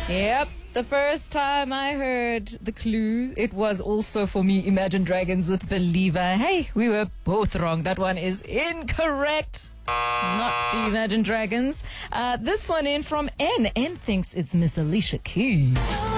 Yep. The first time I heard the clue, it was also for me Imagine Dragons with Believer. Hey, we were both wrong. That one is incorrect. Not the Imagine Dragons. This one in from N. N thinks it's Miss Alicia Keys.